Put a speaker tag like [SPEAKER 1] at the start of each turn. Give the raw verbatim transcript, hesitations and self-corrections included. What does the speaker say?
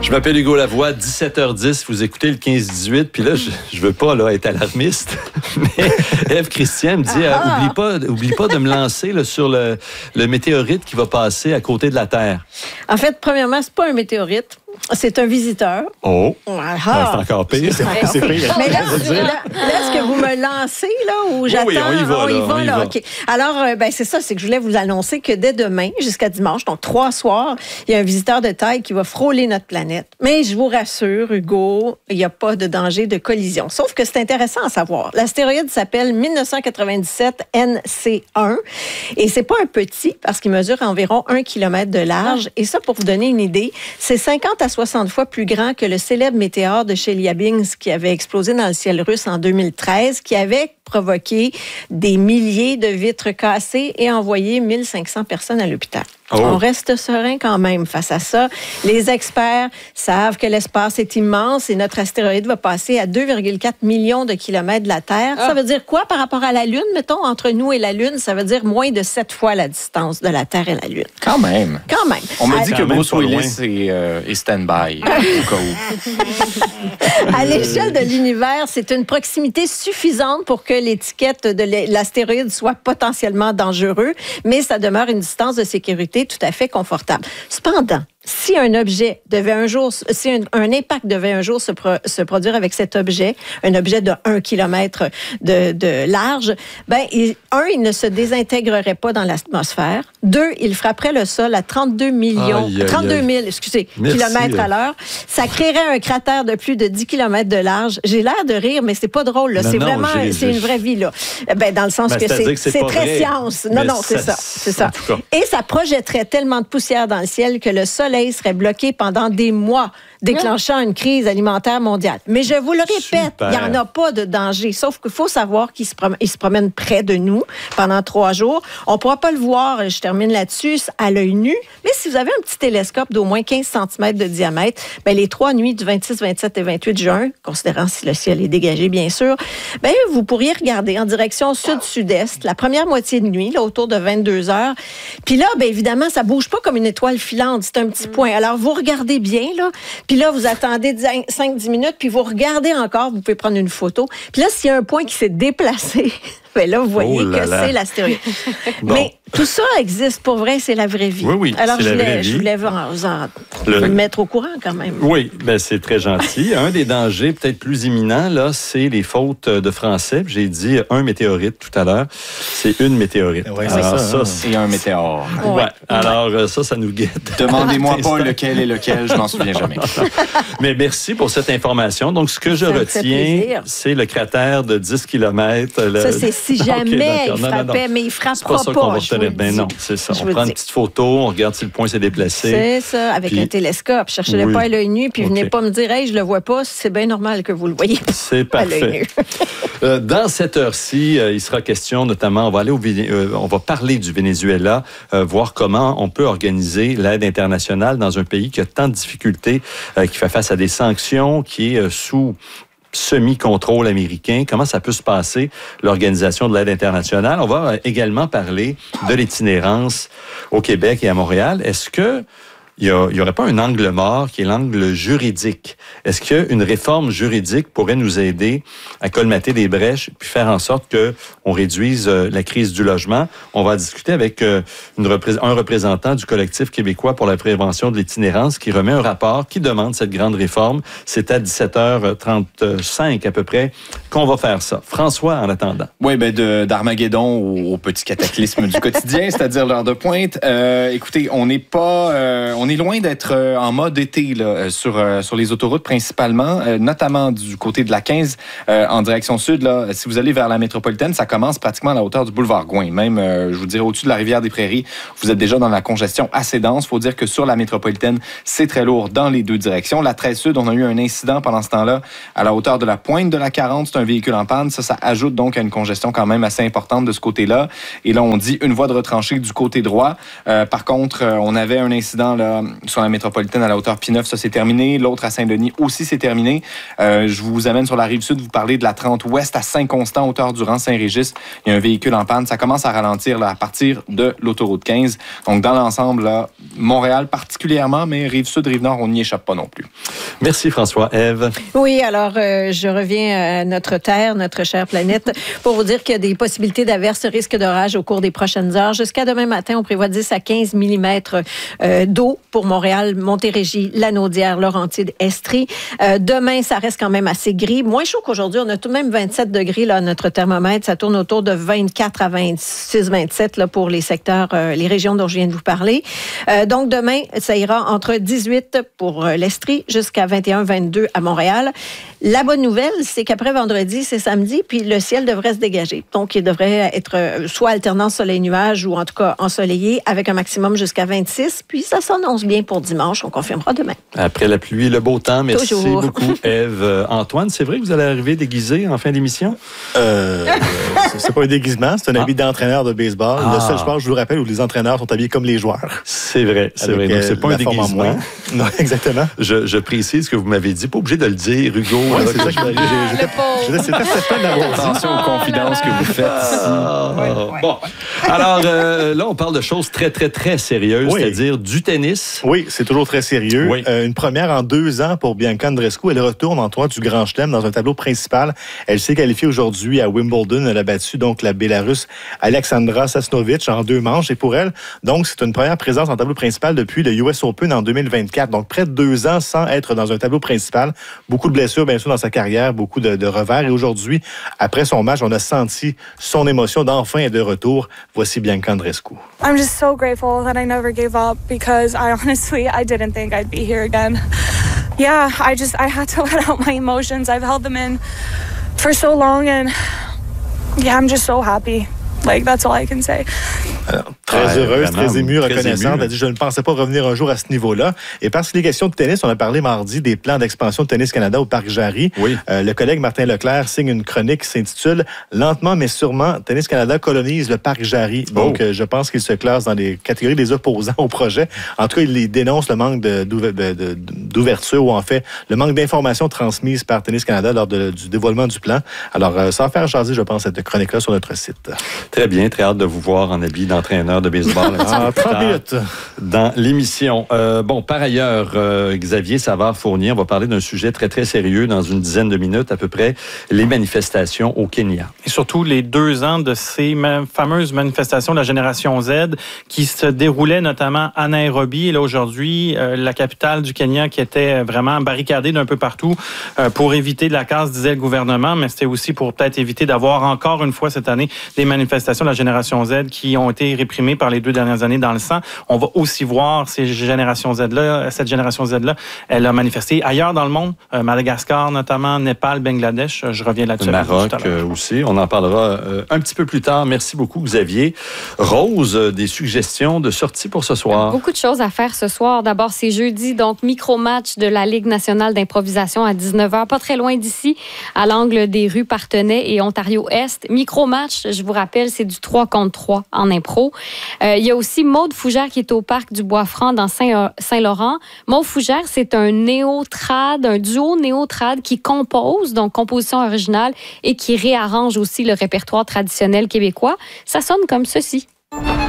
[SPEAKER 1] Je m'appelle Hugo Lavoie, dix-sept heures dix, vous écoutez le quinze dix-huit, puis là, je, je veux pas là, être alarmiste, mais Ève Christian me dit, ah, euh, oublie pas, oublie pas de me lancer là, sur le, le météorite qui va passer à côté de la Terre.
[SPEAKER 2] En fait, premièrement, c'est pas un météorite. C'est un visiteur.
[SPEAKER 1] Oh! Ah. Ben, c'est encore pire. C'est,
[SPEAKER 2] c'est pire. Mais là, là, là, est-ce que vous me lancez, là, ou j'attends?
[SPEAKER 1] Oui, oui, on y va,
[SPEAKER 2] on
[SPEAKER 1] là.
[SPEAKER 2] Y va,
[SPEAKER 1] on y
[SPEAKER 2] là.
[SPEAKER 1] va.
[SPEAKER 2] OK. Alors, euh, ben, c'est ça, c'est que je voulais vous annoncer que dès demain, jusqu'à dimanche, donc trois soirs, il y a un visiteur de taille qui va frôler notre planète. Mais je vous rassure, Hugo, il n'y a pas de danger de collision. Sauf que c'est intéressant à savoir. L'astéroïde s'appelle dix-neuf cent quatre-vingt-dix-sept N C un. Et c'est pas un petit, parce qu'il mesure environ un kilomètre de large. Et ça, pour vous donner une idée, c'est cinquante à soixante fois plus grand que le célèbre météore de Chelyabinsk qui avait explosé dans le ciel russe en deux mille treize, qui avait provoqué des milliers de vitres cassées et envoyé mille cinq cents personnes à l'hôpital. Oh. On reste serein quand même face à ça. Les experts savent que l'espace est immense et notre astéroïde va passer à deux virgule quatre millions de kilomètres de la Terre. Ah. Ça veut dire quoi par rapport à la Lune, mettons, entre nous et la Lune? Ça veut dire moins de sept fois la distance de la Terre et la Lune.
[SPEAKER 3] Quand même.
[SPEAKER 2] Quand même.
[SPEAKER 3] On me dit
[SPEAKER 2] à...
[SPEAKER 3] que Bruce Willis est, euh, est stand-by, au cas où.
[SPEAKER 2] À l'échelle de l'univers, c'est une proximité suffisante pour que l'étiquette de l'astéroïde soit potentiellement dangereux, mais ça demeure une distance de sécurité tout à fait confortable. Cependant, si un objet devait un jour, si un, un impact devait un jour se, pro, se produire avec cet objet, un objet de un kilomètre de, de large, ben, il, un, il ne se désintégrerait pas dans l'atmosphère. Deux, il frapperait le sol à trente-deux millions, aïe, aïe, trente-deux mille, excusez, Merci. kilomètres à l'heure. Ça créerait un cratère de plus de dix kilomètres de large. J'ai l'air de rire, mais c'est pas drôle, là. Non, c'est non, vraiment, j'ai, c'est j'ai... une vraie vie, là. Ben, dans le sens ben, que, c'est, que c'est, c'est très vrai. Science. Non, mais non, c'est ça, c'est ça. Et ça projetterait tellement de poussière dans le ciel que le soleil serait bloqué pendant des mois, déclenchant une crise alimentaire mondiale. Mais je vous le répète, il n'y en a pas de danger. Sauf qu'il faut savoir qu'il se, prom- il se promène près de nous pendant trois jours. On ne pourra pas le voir, je termine là-dessus, à l'œil nu. Mais si vous avez un petit télescope d'au moins quinze centimètres de diamètre, ben les trois nuits du vingt-six, vingt-sept et vingt-huit juin, considérant si le ciel est dégagé, bien sûr, ben vous pourriez regarder en direction sud-sud-est, la première moitié de nuit, là, autour de vingt-deux heures. Puis là, ben évidemment, ça ne bouge pas comme une étoile filante. C'est un petit point. Alors, vous regardez bien, là. Puis là, vous attendez cinq dix minutes, puis vous regardez encore. Vous pouvez prendre une photo. Puis là, s'il y a un point qui s'est déplacé, bien là, vous voyez oh là que là. c'est l'astéroïde. Bon. Mais tout ça existe pour vrai, c'est la vraie vie.
[SPEAKER 1] Oui, oui,
[SPEAKER 2] Alors,
[SPEAKER 1] c'est
[SPEAKER 2] je
[SPEAKER 1] la
[SPEAKER 2] voulais,
[SPEAKER 1] vraie vie.
[SPEAKER 2] je voulais vous en, vous en
[SPEAKER 1] le...
[SPEAKER 2] me mettre au courant quand même.
[SPEAKER 1] Oui, bien, c'est très gentil. Un des dangers peut-être plus imminents, là, c'est les fautes de français. J'ai dit un météorite tout à l'heure. C'est une météorite.
[SPEAKER 3] Oui, c'est ça. ça c'est un météore.
[SPEAKER 1] Ouais. ouais. Alors, ouais. ça, ça nous guette.
[SPEAKER 3] Demandez-moi pas lequel est lequel, je m'en souviens jamais.
[SPEAKER 1] Mais merci pour cette information. Donc, ce que je ça retiens, c'est le cratère de dix kilomètres. Le...
[SPEAKER 2] Ça, c'est si jamais okay, il frappait, non, non, non. mais il frappera
[SPEAKER 1] pas. C'est pas ça qu'on va retenir. Ben non, c'est ça. Je on prend dis. une petite photo, on regarde si le point s'est déplacé.
[SPEAKER 2] C'est ça, avec puis... un télescope. Cherchez-le oui. pas à l'œil nu, puis okay. venez pas me dire, hey, je le vois pas. C'est bien normal que vous le voyez.
[SPEAKER 1] C'est parfait. euh, dans cette heure-ci, euh, il sera question, notamment, on va aller au, euh, on va parler du Venezuela, euh, voir comment on peut organiser l'aide internationale dans un pays qui a tant de difficultés, euh, qui fait face à des sanctions, qui est euh, sous semi-contrôle américain. Comment ça peut se passer, l'organisation de l'aide internationale? On va également parler de l'itinérance au Québec et à Montréal. Est-ce que il n'y aurait pas un angle mort qui est l'angle juridique? Est-ce qu'une réforme juridique pourrait nous aider à colmater des brèches puis faire en sorte qu'on réduise la crise du logement? On va discuter avec une repré- un représentant du collectif québécois pour la prévention de l'itinérance qui remet un rapport qui demande cette grande réforme. C'est à dix-sept heures trente-cinq à peu près qu'on va faire ça. François, en attendant.
[SPEAKER 3] Oui, ben de, d'Armageddon au, au petit cataclysme du quotidien, c'est-à-dire l'heure de pointe. Euh, écoutez, on n'est pas... Euh, on On est loin d'être en mode été là, sur, sur les autoroutes principalement, notamment du côté de la quinze en direction sud. Là, si vous allez vers la métropolitaine, ça commence pratiquement à la hauteur du boulevard Gouin. Même, je vous dirais, au-dessus de la rivière des Prairies, vous êtes déjà dans la congestion assez dense. Il faut dire que sur la métropolitaine, c'est très lourd dans les deux directions. La treize sud, on a eu un incident pendant ce temps-là à la hauteur de la pointe de la quarante. C'est un véhicule en panne. Ça, ça ajoute donc à une congestion quand même assez importante de ce côté-là. Et là, on dit une voie de retranchée du côté droit. Euh, par contre, on avait un incident là là, sur la métropolitaine à la hauteur P neuf, ça c'est terminé. L'autre à Saint-Denis aussi c'est terminé. Euh, je vous amène sur la rive sud, vous parlez de la trente ouest à Saint-Constant, hauteur du rang Saint-Régis. Il y a un véhicule en panne. Ça commence à ralentir là, à partir de l'autoroute quinze. Donc dans l'ensemble, là, Montréal particulièrement, mais rive sud, rive nord, on n'y échappe pas non plus.
[SPEAKER 1] Merci François. Ève?
[SPEAKER 2] Oui, alors euh, je reviens à notre Terre, notre chère planète, pour vous dire qu'il y a des possibilités d'averses, risque d'orage au cours des prochaines heures. Jusqu'à demain matin, on prévoit dix à quinze millimètres euh, d'eau pour Montréal, Montérégie, Lanaudière, Laurentides, Estrie. Euh, demain, ça reste quand même assez gris. Moins chaud qu'aujourd'hui. On a tout de même vingt-sept degrés là, notre thermomètre. Ça tourne autour de vingt-quatre à vingt-six, vingt-sept là, pour les secteurs, euh, les régions dont je viens de vous parler. Euh, donc demain, ça ira entre dix-huit pour euh, l'Estrie jusqu'à vingt et un, vingt-deux à Montréal. La bonne nouvelle, c'est qu'après vendredi, c'est samedi, puis le ciel devrait se dégager. Donc, il devrait être euh, soit alternance soleil-nuage ou en tout cas ensoleillé avec un maximum jusqu'à vingt-six. Puis ça s'annonce bien pour dimanche. On confirmera demain.
[SPEAKER 1] Après la pluie, le beau temps. Merci
[SPEAKER 2] Toujours.
[SPEAKER 1] beaucoup, Ève. Euh, Antoine, c'est vrai que vous allez arriver déguisé en fin d'émission?
[SPEAKER 4] Euh, c'est, c'est pas un déguisement, c'est un
[SPEAKER 1] Ah.
[SPEAKER 4] habit d'entraîneur de baseball.
[SPEAKER 1] Ah.
[SPEAKER 4] Le seul sport, je vous rappelle, où les entraîneurs sont habillés comme les joueurs.
[SPEAKER 1] C'est vrai, c'est
[SPEAKER 4] Avec,
[SPEAKER 1] vrai. Donc, c'est
[SPEAKER 4] euh,
[SPEAKER 1] pas un
[SPEAKER 4] la forme en
[SPEAKER 1] déguisement.
[SPEAKER 4] moins. Non, exactement.
[SPEAKER 1] Je, je précise que vous m'avez dit, pas obligé de le dire, Hugo.
[SPEAKER 4] Ouais,
[SPEAKER 1] là,
[SPEAKER 4] c'est
[SPEAKER 1] que
[SPEAKER 4] ça
[SPEAKER 1] je-
[SPEAKER 4] que j'ai- j'ai-
[SPEAKER 2] Le pauvre.
[SPEAKER 4] j'ai- C'était certain d'avoir dit.
[SPEAKER 3] Attention aux confidences que vous faites ici.
[SPEAKER 1] Ah, Bon, alors euh, là, on parle de choses très, très, très sérieuses,
[SPEAKER 4] Oui.
[SPEAKER 1] c'est-à-dire du tennis.
[SPEAKER 4] Oui, c'est toujours très sérieux.
[SPEAKER 1] Oui.
[SPEAKER 4] Euh, une première en deux ans pour Bianca Andreescu. Elle retourne en tournoi du Grand Chelem dans un tableau principal. Elle s'est qualifiée aujourd'hui à Wimbledon. Elle a battu donc la Bélarusse Alexandra Sasnovich en deux manches. Et pour elle, donc, c'est une première présence en tableau principal depuis le U S Open en deux mille vingt-quatre. Donc, près de deux ans sans être dans un tableau principal. Beaucoup de blessures, bien sûr, dans sa carrière, beaucoup de, de revers. Et aujourd'hui, après son match, on a senti son émotion d'enfin être de retour. Voici Bianca Andreescu.
[SPEAKER 5] I'm just so grateful that I never gave up because I honestly, I didn't think I'd be here again. Yeah, I just, I had to let out my emotions. I've held them in for so long and yeah, I'm just so happy. Like, that's all I can say.
[SPEAKER 4] Alors, très
[SPEAKER 1] Ouais,
[SPEAKER 4] heureuse,
[SPEAKER 1] vraiment,
[SPEAKER 4] très émue,
[SPEAKER 1] très
[SPEAKER 4] reconnaissante.
[SPEAKER 1] émue.
[SPEAKER 4] Elle dit, je ne pensais pas revenir un jour à ce niveau-là. Et parce que les questions de tennis, on a parlé mardi des plans d'expansion de Tennis Canada au Parc Jarry.
[SPEAKER 1] Oui.
[SPEAKER 4] Euh, le collègue Martin Leclerc signe une chronique qui s'intitule « Lentement mais sûrement, Tennis Canada colonise le Parc Jarry ». Donc,
[SPEAKER 1] Oh.
[SPEAKER 4] euh, je pense qu'il se classe dans les catégories des opposants au projet. En tout cas, il dénonce le manque de- d'ouver- de- de- d'ouverture ou en fait, le manque d'informations transmises par Tennis Canada lors de- du dévoilement du plan. Alors, euh, ça va faire jaser, je pense, cette chronique-là sur notre site.
[SPEAKER 1] Très bien, très hâte de vous voir en habit d'entraîneur de baseball un petit
[SPEAKER 4] En
[SPEAKER 1] peu plus
[SPEAKER 4] trente
[SPEAKER 1] tard
[SPEAKER 4] minutes.
[SPEAKER 1] dans l'émission. Euh, bon, par ailleurs, euh, Xavier Savard-Fournier, on va parler d'un sujet très, très sérieux dans une dizaine de minutes à peu près, les manifestations au Kenya.
[SPEAKER 6] Et surtout les deux ans de ces ma- fameuses manifestations de la génération Z qui se déroulaient notamment à Nairobi. Et là, aujourd'hui, euh, la capitale du Kenya qui était vraiment barricadée d'un peu partout euh, pour éviter de la casse, disait le gouvernement, mais c'était aussi pour peut-être éviter d'avoir encore une fois cette année des manifestations de la génération Z qui ont été réprimées par les deux dernières années dans le sang. On va aussi voir ces générations Z-là, cette génération Z-là, elle a manifesté ailleurs dans le monde, euh, Madagascar notamment, Népal, Bangladesh. Je reviens là-dessus.
[SPEAKER 1] Le Maroc
[SPEAKER 6] tout à l'heure.
[SPEAKER 1] euh, aussi. On en parlera euh, un petit peu plus tard. Merci beaucoup, Xavier. Rose, euh, des suggestions de sortie pour ce soir?
[SPEAKER 7] Beaucoup de choses à faire ce soir. D'abord, c'est jeudi, donc micro-match de la Ligue nationale d'improvisation à dix-neuf heures, pas très loin d'ici, à l'angle des rues Partenay et Ontario-Est. Micro-match, je vous rappelle, c'est du trois contre trois en impro. Euh, il y a aussi Maude Fougère qui est au parc du Bois-Franc dans Saint- Saint-Laurent. Maude Fougère, c'est un néo-trad, un duo néo-trad qui compose, donc composition originale, et qui réarrange aussi le répertoire traditionnel québécois. Ça sonne comme ceci.